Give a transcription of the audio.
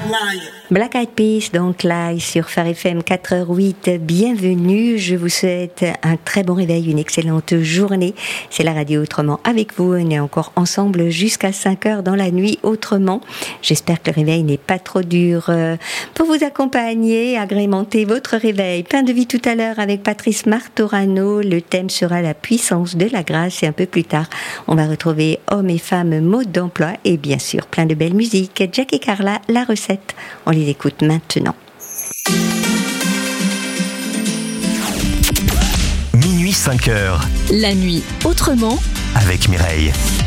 Black Eyed Peas, Don't Lie sur Phare FM 4h08. Bienvenue, je vous souhaite un très bon réveil, une excellente journée. C'est la radio Autrement avec vous. On est encore ensemble jusqu'à 5h dans la nuit autrement. J'espère que le réveil n'est pas trop dur. Pour vous accompagner, agrémenter votre réveil. Pain de vie tout à l'heure avec Patrice Martorano. Le thème sera la puissance de la grâce et un peu plus tard, on va retrouver hommes et femmes mode d'emploi et bien sûr plein de belles musiques. Jack et Carla, la recette. On les écoute maintenant. Minuit 5h. La nuit autrement avec Mireille.